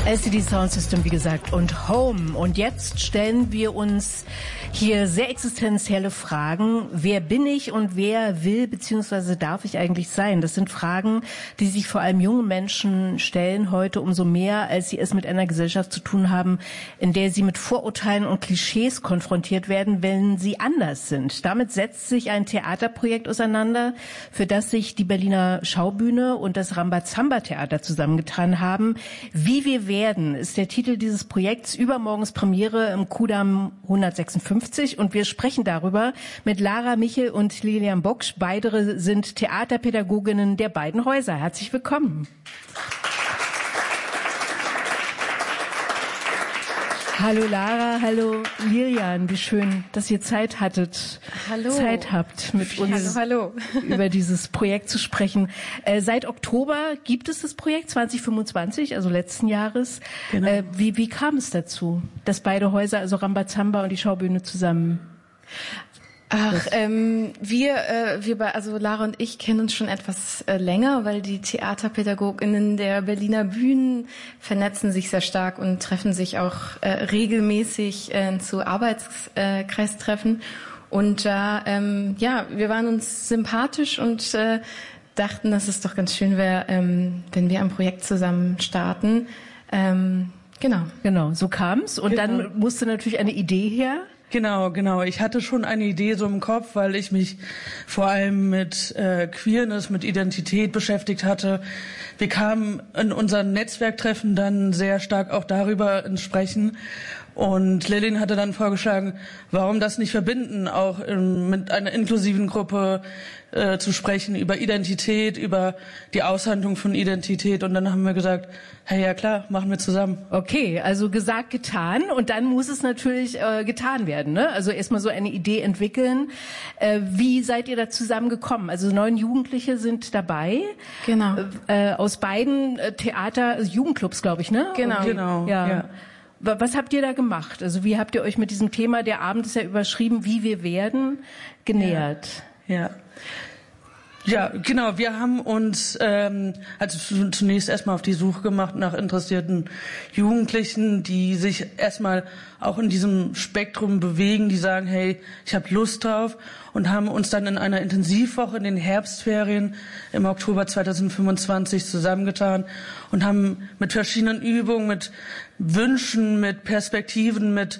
LCD Sound System, wie gesagt, und Home. Und jetzt stellen wir uns hier sehr existenzielle Fragen. Wer bin ich und wer will bzw. darf ich eigentlich sein? Das sind Fragen, die sich vor allem junge Menschen stellen heute umso mehr, als sie es mit einer Gesellschaft zu tun haben, in der sie mit Vorurteilen und Klischees konfrontiert werden, wenn sie anders sind. Damit setzt sich ein Theaterprojekt auseinander, für das sich die Berliner Schaubühne und das Rambazamba-Theater zusammengetan haben. Wie wir werden, ist der Titel dieses Projekts. Übermorgens Premiere im Kudamm 156 und wir sprechen darüber mit Lara Michel und Lilian Boksch. Beide sind Theaterpädagoginnen der beiden Häuser. Herzlich willkommen. Hallo Lara, hallo Lilian, wie schön, dass ihr Zeit habt, mit uns über dieses Projekt zu sprechen. Seit Oktober gibt es das Projekt 2025, also letzten Jahres. Genau. Wie kam es dazu, dass beide Häuser, also Rambazamba und die Schaubühne zusammen? Also Lara und ich kennen uns schon etwas länger, weil die Theaterpädagoginnen der Berliner Bühnen vernetzen sich sehr stark und treffen sich auch regelmäßig zu Arbeitskreistreffen. Und wir waren uns sympathisch und dachten, dass es doch ganz schön wäre, wenn wir ein Projekt zusammen starten. Genau, so kam's. Und dann musste natürlich eine Idee her. Genau. Ich hatte schon eine Idee so im Kopf, weil ich mich vor allem mit Queerness, mit Identität beschäftigt hatte. Wir kamen in unseren Netzwerktreffen dann sehr stark auch darüber ins Sprechen. Und Lillian hatte dann vorgeschlagen, warum das nicht verbinden, auch mit einer inklusiven Gruppe zu sprechen, über Identität, über die Aushandlung von Identität. Und dann haben wir gesagt, hey, ja klar, machen wir zusammen. Okay, also gesagt, getan. Und dann muss es natürlich getan werden, ne? Also erstmal so eine Idee entwickeln. Wie seid ihr da zusammengekommen? Also 9 Jugendliche sind dabei. Genau. Aus beiden Jugendclubs, glaube ich, ne? Genau. Ja. Was habt ihr da gemacht? Also wie habt ihr euch mit diesem Thema, der Abend ist ja überschrieben, wie wir werden, genähert? Ja, genau. Wir haben uns zunächst erstmal auf die Suche gemacht nach interessierten Jugendlichen, die sich erstmal auch in diesem Spektrum bewegen, die sagen, hey, ich habe Lust drauf, und haben uns dann in einer Intensivwoche in den Herbstferien im Oktober 2025 zusammengetan und haben mit verschiedenen Übungen, mit Wünschen, mit Perspektiven, mit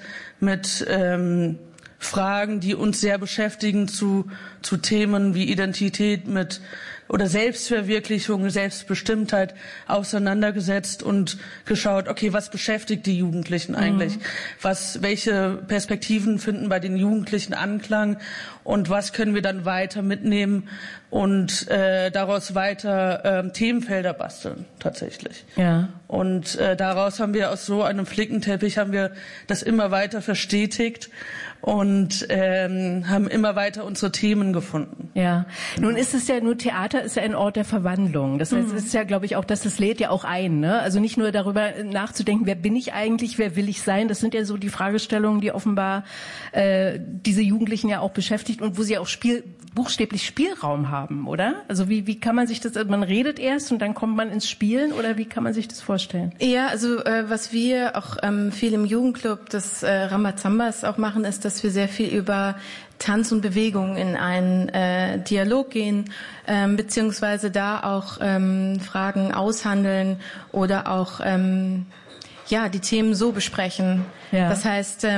Fragen, die uns sehr beschäftigen, zu Themen wie Identität oder Selbstverwirklichung, Selbstbestimmtheit auseinandergesetzt und geschaut, okay, was beschäftigt die Jugendlichen eigentlich? Welche Perspektiven finden bei den Jugendlichen Anklang und was können wir dann weiter mitnehmen und daraus weiter Themenfelder basteln, tatsächlich. Ja. Und daraus haben wir aus so einem Flickenteppich das immer weiter verstetigt und haben immer weiter unsere Themen gefunden. Ja, nun ist es ja nur, Theater ist ja ein Ort der Verwandlung. Das heißt, es ist ja, glaube ich, auch, das lädt ja auch ein, ne? Also nicht nur darüber nachzudenken, wer bin ich eigentlich, wer will ich sein? Das sind ja so die Fragestellungen, die offenbar diese Jugendlichen ja auch beschäftigt und wo sie auch buchstäblich Spielraum haben, oder? Also wie kann man sich das, man redet erst und dann kommt man ins Spielen, oder wie kann man sich das vorstellen? Ja, also was wir auch viel im Jugendclub des Rambazambas auch machen, ist, dass wir sehr viel über Tanz und Bewegung in einen Dialog gehen, beziehungsweise da auch Fragen aushandeln oder auch die Themen so besprechen. Ja. Das heißt,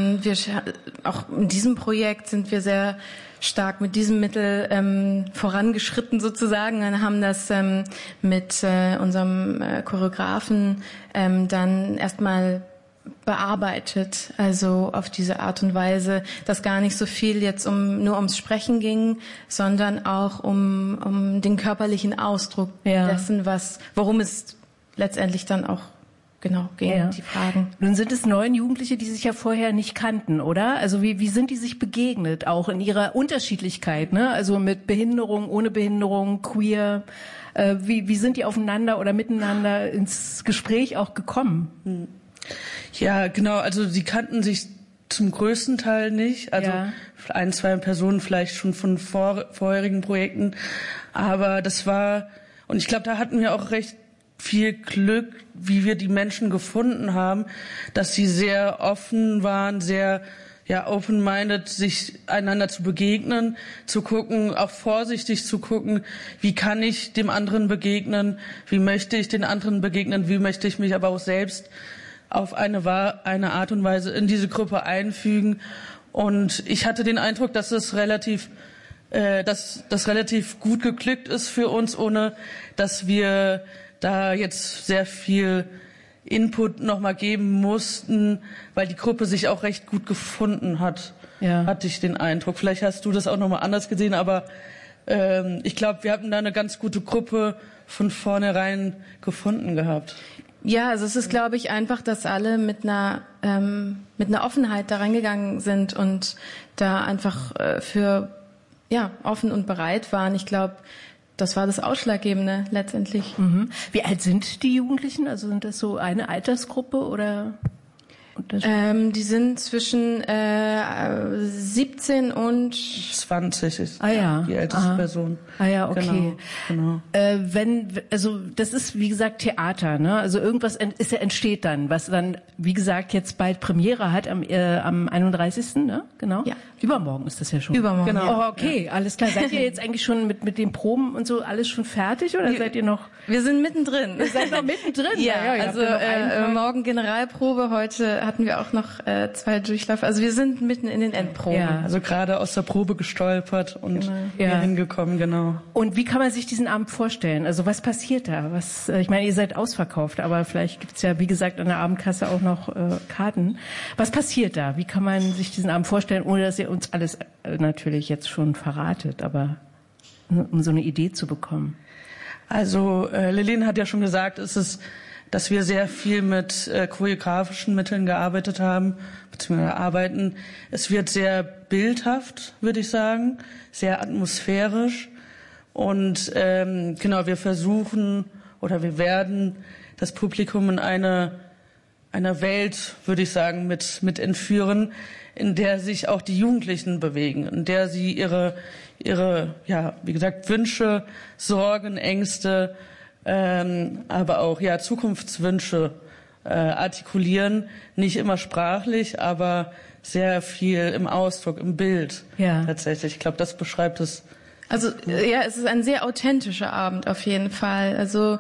auch in diesem Projekt sind wir sehr stark mit diesem Mittel vorangeschritten sozusagen und haben das mit unserem Choreografen dann erstmal bearbeitet, also auf diese Art und Weise, dass gar nicht so viel jetzt nur ums Sprechen ging, sondern auch um den körperlichen Ausdruck dessen, worum es letztendlich dann auch ging, die Fragen. Nun sind es 9 Jugendliche, die sich ja vorher nicht kannten, oder? Also wie sind die sich begegnet, auch in ihrer Unterschiedlichkeit, ne? Also mit Behinderung, ohne Behinderung, queer. Wie sind die aufeinander oder miteinander ins Gespräch auch gekommen? Ja, genau. Also sie kannten sich zum größten Teil nicht. Also 1, 2 Personen vielleicht schon von vorherigen Projekten. Aber das war, und ich glaube, da hatten wir auch recht viel Glück, wie wir die Menschen gefunden haben, dass sie sehr offen waren, sehr open-minded, sich einander zu begegnen, zu gucken, auch vorsichtig zu gucken, wie kann ich dem anderen begegnen, wie möchte ich den anderen begegnen, wie möchte ich mich aber auch selbst auf eine Art und Weise in diese Gruppe einfügen. Und ich hatte den Eindruck, dass das relativ gut geglückt ist für uns, ohne dass wir da jetzt sehr viel Input nochmal geben mussten, weil die Gruppe sich auch recht gut gefunden hat, hatte ich den Eindruck. Vielleicht hast du das auch nochmal anders gesehen, aber ich glaube, wir hatten da eine ganz gute Gruppe von vornherein gefunden gehabt. Ja, also es ist, glaube ich, einfach, dass alle mit einer Offenheit da reingegangen sind und da einfach offen und bereit waren. Ich glaube, das war das Ausschlaggebende letztendlich. Mhm. Wie alt sind die Jugendlichen? Also sind das so eine Altersgruppe oder? Die sind zwischen 17 und 20 ist die älteste Person. Ah ja, okay. Genau. Das ist wie gesagt Theater, ne? Also irgendwas entsteht dann, was dann wie gesagt jetzt bald Premiere hat am 31. Ne? Genau. Ja. Übermorgen ist das ja schon. Übermorgen. Genau. Oh, okay, alles klar. Seid ihr jetzt eigentlich schon mit den Proben und so alles schon fertig oder seid ihr noch? Wir sind mittendrin. Ihr seid noch mittendrin. Also morgen Generalprobe, heute hatten wir auch noch 2 Durchläufe. Also wir sind mitten in den Endproben. Ja, also gerade aus der Probe gestolpert und hier hingekommen, genau. Und wie kann man sich diesen Abend vorstellen? Also was passiert da? Ich meine, ihr seid ausverkauft, aber vielleicht gibt's ja, wie gesagt, an der Abendkasse auch noch Karten. Was passiert da? Wie kann man sich diesen Abend vorstellen, ohne dass ihr uns alles natürlich jetzt schon verratet, aber um so eine Idee zu bekommen? Also Lillian hat ja schon gesagt, dass wir sehr viel mit choreografischen Mitteln gearbeitet haben, beziehungsweise arbeiten. Es wird sehr bildhaft, würde ich sagen, sehr atmosphärisch. Und wir versuchen oder wir werden das Publikum in einer Welt, würde ich sagen, mit entführen, in der sich auch die Jugendlichen bewegen, in der sie ihre wie gesagt, Wünsche, Sorgen, Ängste, aber auch Zukunftswünsche artikulieren, nicht immer sprachlich, aber sehr viel im Ausdruck, im Bild tatsächlich. Ich glaube, das beschreibt es. Also es ist ein sehr authentischer Abend auf jeden Fall. Also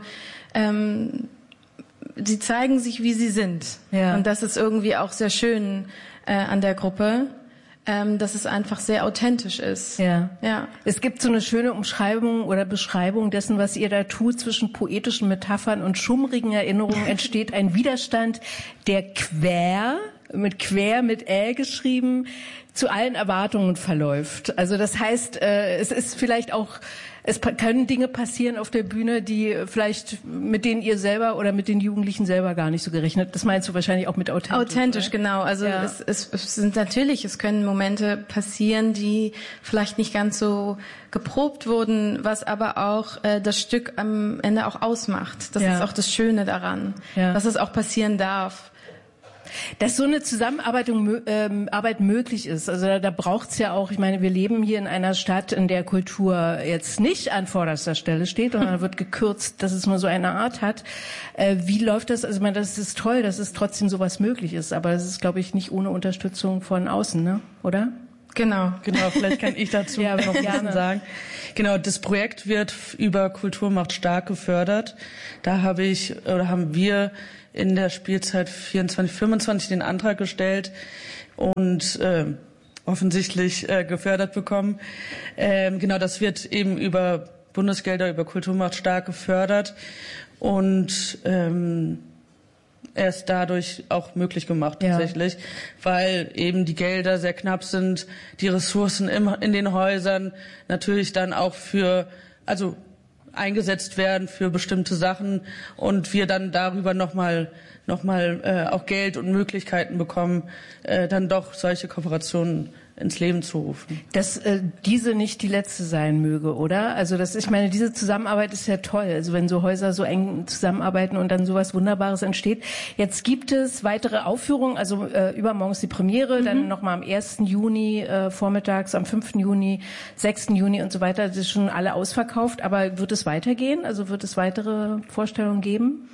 sie zeigen sich, wie sie sind. Ja. Und das ist irgendwie auch sehr schön an der Gruppe. Dass es einfach sehr authentisch ist. Ja. Es gibt so eine schöne Umschreibung oder Beschreibung dessen, was ihr da tut. Zwischen poetischen Metaphern und schummrigen Erinnerungen entsteht ein Widerstand, der quer mit Ä geschrieben, zu allen Erwartungen verläuft. Also das heißt, es ist vielleicht auch, es können Dinge passieren auf der Bühne, die vielleicht mit denen ihr selber oder mit den Jugendlichen selber gar nicht so gerechnet. Das meinst du wahrscheinlich auch mit authentisch. Authentisch, oder? Genau. Also es sind natürlich, es können Momente passieren, die vielleicht nicht ganz so geprobt wurden, was aber auch das Stück am Ende auch ausmacht. Das ist auch das Schöne daran, dass es auch passieren darf. Dass so eine Zusammenarbeit möglich ist. Also da braucht's ja auch, ich meine, wir leben hier in einer Stadt, in der Kultur jetzt nicht an vorderster Stelle steht, sondern wird gekürzt, dass es nur so eine Art hat. Wie läuft das? Also ich meine, das ist toll, dass es trotzdem sowas möglich ist, aber das ist, glaube ich, nicht ohne Unterstützung von außen, ne? Oder? Genau, vielleicht kann ich dazu noch ein bisschen sagen. Genau, das Projekt wird über Kultur macht stark gefördert. Da haben wir in der Spielzeit 24/25 den Antrag gestellt und offensichtlich gefördert bekommen. Das wird eben über Bundesgelder, über Kultur macht stark gefördert und erst dadurch auch möglich gemacht tatsächlich, weil eben die Gelder sehr knapp sind, die Ressourcen in den Häusern natürlich dann auch eingesetzt werden für bestimmte Sachen und wir dann darüber nochmal auch Geld und Möglichkeiten bekommen, dann doch solche Kooperationen ins Leben zu rufen. Dass diese nicht die letzte sein möge, oder? Also ich meine, diese Zusammenarbeit ist ja toll. Also wenn so Häuser so eng zusammenarbeiten und dann sowas Wunderbares entsteht. Jetzt gibt es weitere Aufführungen, also übermorgen ist die Premiere, dann nochmal am 1. Juni vormittags, am 5. Juni, 6. Juni und so weiter. Das ist schon alle ausverkauft, aber wird es weitergehen? Also wird es weitere Vorstellungen geben?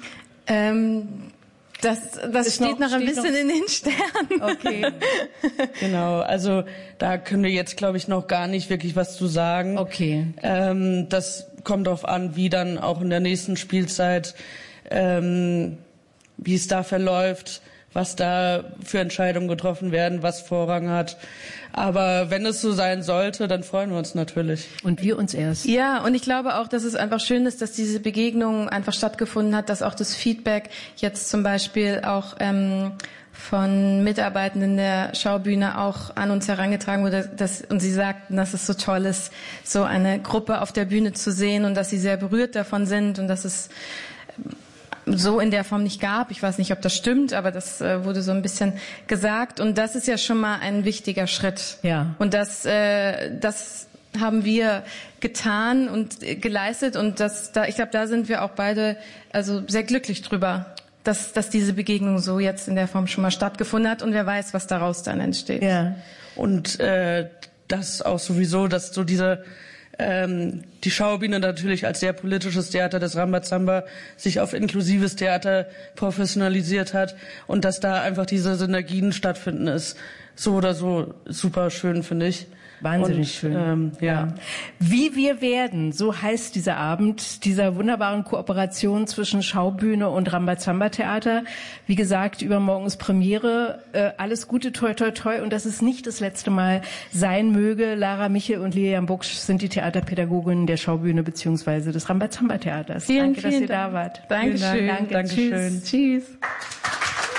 Das steht noch ein bisschen in den Sternen. Okay. Genau, also da können wir jetzt, glaube ich, noch gar nicht wirklich was zu sagen. Okay. Das kommt darauf an, wie dann auch in der nächsten Spielzeit, wie es da verläuft, was da für Entscheidungen getroffen werden, was Vorrang hat. Aber wenn es so sein sollte, dann freuen wir uns natürlich. Und wir uns erst. Ja, und ich glaube auch, dass es einfach schön ist, dass diese Begegnung einfach stattgefunden hat, dass auch das Feedback jetzt zum Beispiel auch von Mitarbeitenden der Schaubühne auch an uns herangetragen wurde, und sie sagten, dass es so toll ist, so eine Gruppe auf der Bühne zu sehen und dass sie sehr berührt davon sind und dass es so in der Form nicht gab. Ich weiß nicht, ob das stimmt, aber das wurde so ein bisschen gesagt. Und das ist ja schon mal ein wichtiger Schritt. Ja. Und das haben wir getan und geleistet. Und ich glaube, da sind wir auch beide also sehr glücklich drüber, dass diese Begegnung so jetzt in der Form schon mal stattgefunden hat. Und wer weiß, was daraus dann entsteht. Ja. Und das auch sowieso, dass so die Schaubühne natürlich als sehr politisches Theater des Rambazamba sich auf inklusives Theater professionalisiert hat und dass da einfach diese Synergien stattfinden, ist so oder so super schön, finde ich. Wahnsinnig schön. Ja. Wie wir werden, so heißt dieser Abend, dieser wunderbaren Kooperation zwischen Schaubühne und Rambazamba-Theater. Wie gesagt, übermorgen ist Premiere. Alles Gute, toi, toi, toi. Und dass es nicht das letzte Mal sein möge. Lara Michel und Lilian Buksch sind die Theaterpädagoginnen der Schaubühne bzw. des Rambazamba-Theaters. Danke, dass ihr da wart. Dankeschön. Danke. Tschüss.